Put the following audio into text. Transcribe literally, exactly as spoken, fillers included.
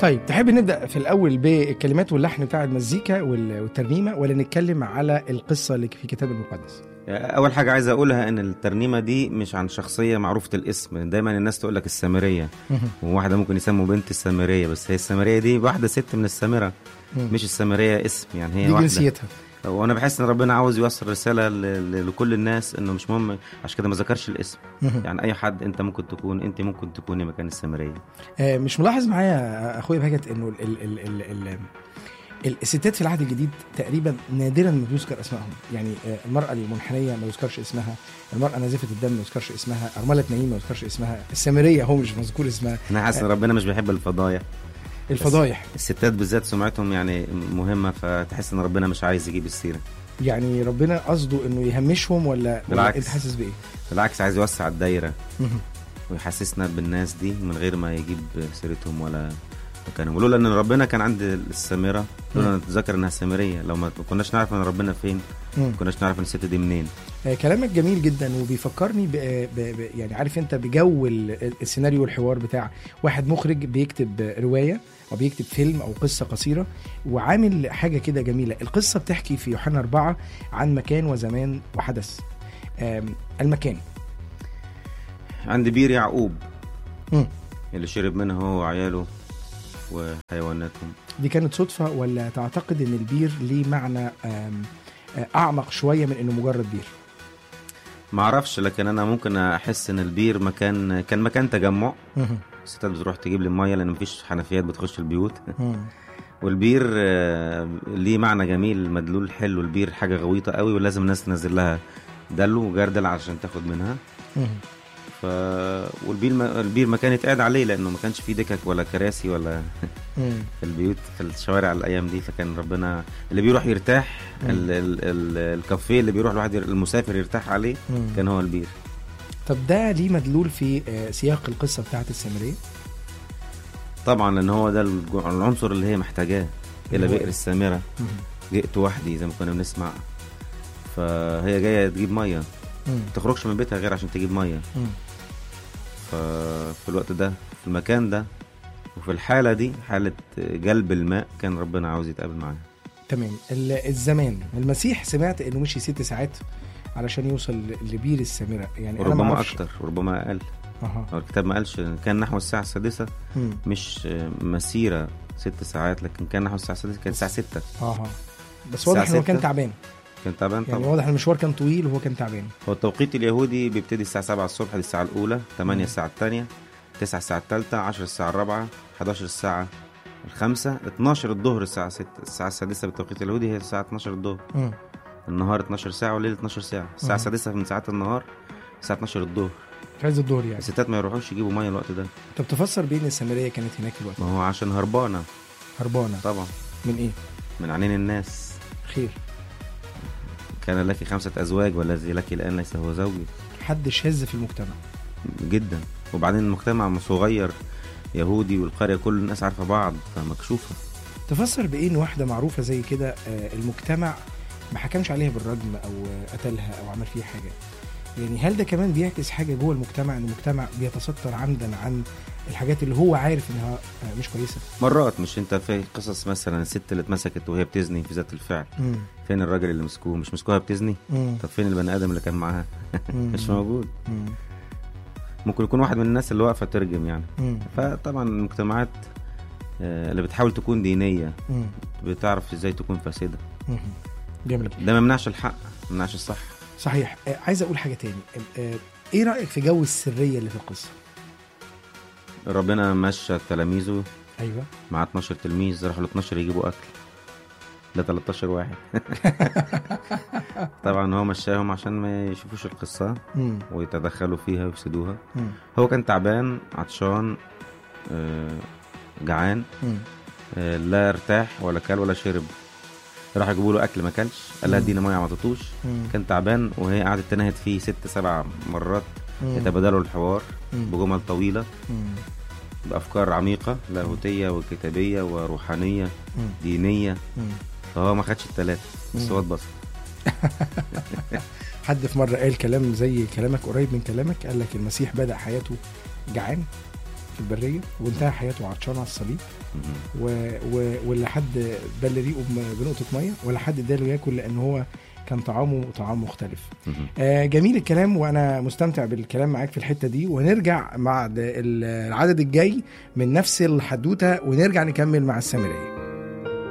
طيب تحب نبدأ في الأول بالكلمات واللحن بتاع المزيكا والترنيمة، ولا نتكلم على القصة اللي في الكتاب المقدس؟ اول حاجه عايز اقولها ان الترنيمه دي مش عن شخصيه معروفه الاسم. دايما الناس تقول لك السامريه، وواحده ممكن يسموا بنت السامريه، بس هي السامريه دي واحده ست من السامره، مش السامريه اسم، يعني هي دي واحده جنسيتها. وانا بحس ان ربنا عاوز يوصل رساله ل- لكل الناس انه مش مهم، عشان كده ما ذكرش الاسم. يعني اي حد انت ممكن تكون، انت ممكن تكوني مكان السامريه. آه مش ملاحظ معايا اخويا بهجت انه ال ال ال ال ال الستات في العهد الجديد تقريبا نادرا ما بيذكر اسمائهم؟ يعني المرأة المنحنية ما يذكرش اسمها، المرأة نازفة الدم ما يذكرش اسمها، أرملة نعيم ما يذكرش اسمها، السامرية هو مش مذكور اسمها. انا حاسس ان ربنا مش بيحب الفضايح. الفضايح الستات بالذات سمعتهم يعني مهمة، فتحس ان ربنا مش عايز يجيب السيرة. يعني ربنا قصده انه يهمشهم ولا بالعكس؟ انت حاسس بايه؟ بالعكس، عايز يوسع الدايرة ويحسسنا بالناس دي من غير ما يجيب سيرتهم ولا مكانهم. ولولا ان ربنا كان عند السامرة، لولا نتذكر انها سامرية، لو ما كناش نعرف ان ربنا فين، ما كناش نعرف ان الست دي منين. آه كلامك جميل جدا، وبيفكرني ب... ب... ب... يعني عارف انت بجو السيناريو والحوار بتاع واحد مخرج بيكتب رواية او بيكتب فيلم او قصة قصيرة، وعامل حاجة كده جميلة. القصة بتحكي في يوحنا أربعة عن مكان وزمان وحدث. المكان عند بير يعقوب م. اللي شرب منها هو وعياله وحيواناتهم. دي كانت صدفة ولا تعتقد ان البير ليه معنى اعمق شوية من انه مجرد بير؟ معرفش، لكن انا ممكن احس ان البير مكان كان مكان تجمع. الستات بتروح تجيب لي الميه لان مفيش حنفيات بتخش البيوت. والبير ليه معنى جميل، مدلول حلو. البير حاجه غويطه قوي ولازم الناس تنزل لها دلو وجردل عشان تاخد منها. ف والبير م... البير مكان يتقعد عليه، لانه ما كانش فيه دكك ولا كراسي ولا في البيوت في الشوارع الايام دي. فكان ربنا اللي بيروح يرتاح، ال... ال... ال... الكافيه اللي بيروح الواحد المسافر يرتاح عليه كان هو البير. طب ده ليه مدلول في سياق القصه بتاعت السامريه؟ طبعا لان هو ده العنصر اللي هي محتاجاه الى بئر السامره. جئت وحدي زي ما كنا بنسمع، فهي جايه تجيب ميه، ما تخرجش من بيتها غير عشان تجيب ميه. ففي الوقت ده في المكان ده وفي الحاله دي، حاله جلب الماء، كان ربنا عاوز يتقابل معاها. تمام. الزمان المسيح سمعت انه مشي ست ساعات علشان يوصل لبير السامره، يعني وربما اكتر وربما اقل. أه. الكتاب ما قالش، كان نحو الساعه السادسه. مم. مش مسيره ست ساعات، لكن كان نحو الساعه السادسه، كان الساعه ستة. اه بس واضح انه كان تعبان. كان تعبان طبعا، يعني واضح المشوار كان طويل وهو كان تعبان. هو التوقيت اليهودي بيبتدي الساعه سبعة الصبح، دي الساعه الاولى، ثمانية الساعه الثانيه، تسعة الساعه الثالثه، عشرة الساعه الرابعه، حداشر الساعه الخامسه، اتناشر الظهر الساعه ستة. الساعه السادسه بالتوقيت اليهودي هي الساعه اتناشر الظهر. النهار اتناشر ساعه والليل اتناشر ساعه. الساعه السادسه من ساعات النهار الساعه اتناشر الظهر، في عز الظهر. يعني الستات ما يروحوش يجيبوا ميه الوقت ده. طب تفسر بين السامريه كانت هناك الوقت؟ ما هو عشان هربانه. هربانه طبعا. من ايه؟ من عينين الناس. خير. كان لك خمسة أزواج والذي لك الآن ليس هو زوجي. حد شاذ في المجتمع جدا، وبعدين المجتمع صغير يهودي والقرية كل الناس عارفة بعض، فمكشوفة. تفسر بإيه إن واحدة معروفة زي كده المجتمع ما حكمش عليها بالرجم أو قتلها أو عمل فيها حاجة؟ يعني هل ده كمان بيعكس حاجة جوه المجتمع، إن المجتمع بيتستر عمدا عن الحاجات اللي هو عارف إنها مش كويسة؟ مرات. مش انت في قصص مثلا الست اللي اتمسكت وهي بتزني في ذات الفعل، مم. فين الراجل اللي مسكوه؟ مش مسكوها بتزني؟ مم. طب فين البني آدم اللي كان معاها؟ مش موجود. مم. ممكن يكون واحد من الناس اللي واقفة ترجم يعني. مم. فطبعا المجتمعات اللي بتحاول تكون دينية مم. بتعرف ازاي تكون فاسدة. مم. جميل. ده ما منعش الحق، ما منعش الصح. صحيح. آه عايز اقول حاجة تاني. آه ايه رأيك في جو السرية اللي في القصة؟ ربنا مشى تلاميذه. ايوه. مع اتناشر تلميذ، راحوا ل اتناشر يجيبوا اكل، ده تلتاشر واحد. طبعا هو مشاهم عشان ما يشوفوش القصة مم. ويتدخلوا فيها ويفسدوها. مم. هو كان تعبان، عطشان، آه جعان، آه لا ارتاح ولا كل ولا شرب. راح يجيبوا له اكل ما كلش، قال لها ادينا ميه ما عطتوش. كان تعبان، وهي قعدت تنهد فيه ست سبع مرات. مم. يتبادلوا الحوار مم. بجمل طويله مم. بافكار عميقه لاهوتيه وكتابيه وروحانيه مم. دينيه. مم. فهو ما خدش الثلاثه بس هو اتبسط. حد في مره قال كلام زي كلامك، قريب من كلامك، قال لك المسيح بدأ حياته جعان. في البريه وانتهى حياته عطشان على الصليب، و... و... ولا حد بل ريقه بنقطه ميه، ولا حد اداله ياكل لان هو كان طعامه طعام مختلف. آه جميل الكلام، وانا مستمتع بالكلام معاك في الحته دي، ونرجع مع العدد الجاي من نفس الحدوته ونرجع نكمل مع السامريه.